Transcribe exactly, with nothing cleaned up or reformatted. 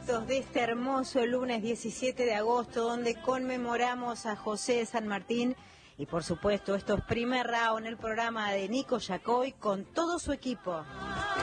minutos de este hermoso lunes diecisiete de agosto, donde conmemoramos a José de San Martín. Y por supuesto, esto es Primer Round, el programa de Nico Yacoy con todo su equipo.